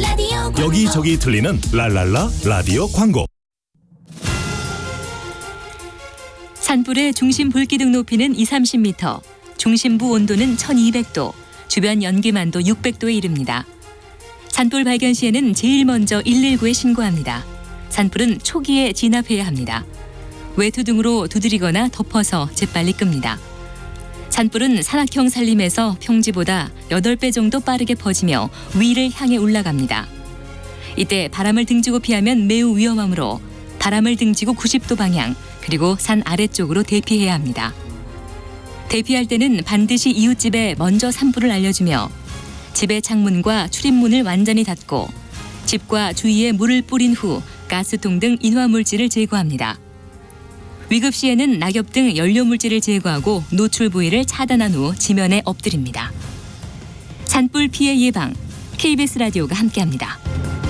라디오 광고. 여기저기 들리는 랄랄라 라디오 광고. 산불의 중심 불기둥 높이는 20-30m, 중심부 온도는 1200도, 주변 연기만도 600도에 이릅니다. 산불 발견 시에는 제일 먼저 119에 신고합니다. 산불은 초기에 진압해야 합니다. 외투 등으로 두드리거나 덮어서 재빨리 끕니다. 산불은 산악형 산림에서 평지보다 8배 정도 빠르게 퍼지며 위를 향해 올라갑니다. 이때 바람을 등지고 피하면 매우 위험하므로 바람을 등지고 90도 방향, 그리고 산 아래쪽으로 대피해야 합니다. 대피할 때는 반드시 이웃집에 먼저 산불을 알려주며 집의 창문과 출입문을 완전히 닫고 집과 주위에 물을 뿌린 후 가스통 등 인화물질을 제거합니다. 위급 시에는 낙엽 등 연료물질을 제거하고 노출 부위를 차단한 후 지면에 엎드립니다. 산불 피해 예방, KBS 라디오가 함께합니다.